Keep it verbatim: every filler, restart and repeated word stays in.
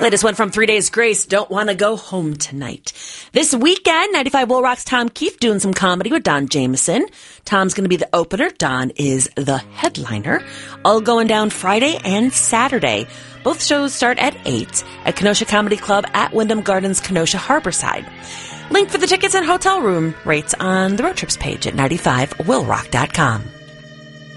Latest one from Three Days Grace, Don't Want to Go Home Tonight. This weekend, ninety-five Will Rock's Tom Keefe doing some comedy with Don Jameson. Tom's going to be the opener. Don is the headliner. All going down Friday and Saturday. Both shows start at eight at Kenosha Comedy Club at Wyndham Gardens, Kenosha Harborside. Link for the tickets and hotel room rates on the road trips page at ninety-five will rock dot com.